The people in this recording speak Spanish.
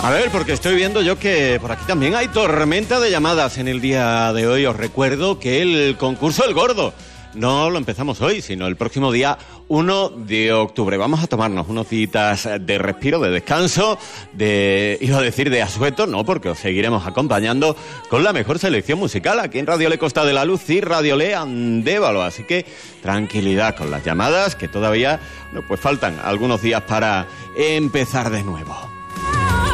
A ver, porque estoy viendo yo que por aquí también hay tormenta de llamadas en el día de hoy. Os recuerdo que el concurso El Gordo no lo empezamos hoy, sino el próximo día 1 de octubre. Vamos a tomarnos unos días de respiro, de descanso, iba a decir de asueto, no, porque os seguiremos acompañando con la mejor selección musical aquí en Radio Le Costa de la Luz y Radio Le Andévalo. Así que tranquilidad con las llamadas, que todavía pues faltan algunos días para empezar de nuevo.